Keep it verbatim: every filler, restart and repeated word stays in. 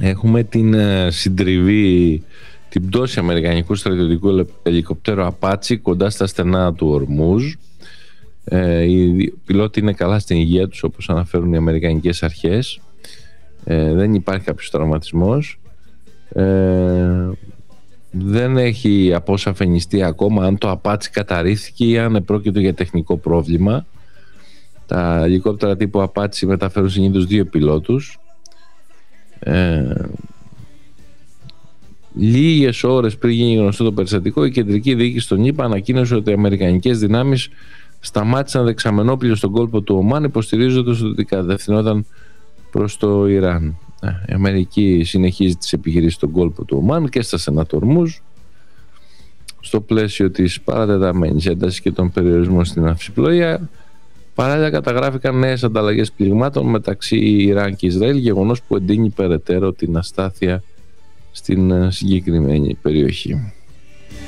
Έχουμε την ε, συντριβή, την πτώση αμερικανικού στρατιωτικού ελικοπτέρου Apache κοντά στα στενά του Ορμούζ. Ε, οι πιλότοι είναι καλά στην υγεία τους, όπως αναφέρουν οι αμερικανικές αρχές. Ε, δεν υπάρχει κάποιος τραυματισμός. Ε, δεν έχει αποσαφενιστεί ακόμα αν το Apache καταρρίφθηκε ή αν πρόκειται για τεχνικό πρόβλημα. Τα ελικόπτερα τύπου Apache μεταφέρουν συνήθως δύο πιλότους. Ε, λίγες ώρες πριν γίνει γνωστό το περιστατικό, η κεντρική διοίκηση των ΗΠΑ ανακοίνωσε ότι οι αμερικανικές δυνάμεις σταμάτησαν δεξαμενόπλιο στον κόλπο του Ομάν, υποστηρίζοντας ότι κατευθυνόταν προς το Ιράν. Η Αμερική συνεχίζει τις επιχειρήσεις στον κόλπο του Ομάν και στα στενά του Ορμούζ, στο πλαίσιο της παρατεταμένης έντασης και των περιορισμών στην ναυσιπλοεία. Παράλληλα καταγράφηκαν νέες ανταλλαγές πληγμάτων μεταξύ Ιράν και Ισραήλ, γεγονός που εντείνει περαιτέρω την αστάθεια στην συγκεκριμένη περιοχή.